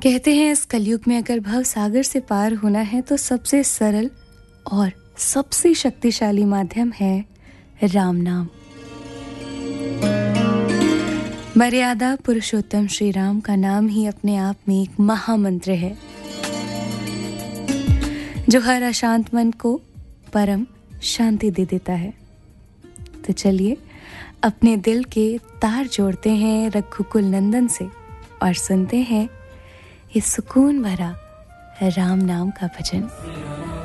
कहते हैं इस कलयुग में अगर भव सागर से पार होना है तो सबसे सरल और सबसे शक्तिशाली माध्यम है राम नाम। मर्यादा पुरुषोत्तम श्री राम का नाम ही अपने आप में एक महामंत्र है जो हर अशांत मन को परम शांति दे देता है। तो चलिए अपने दिल के तार जोड़ते हैं रघुकुल नंदन से और सुनते हैं इस सुकून भरा राम नाम का भजन।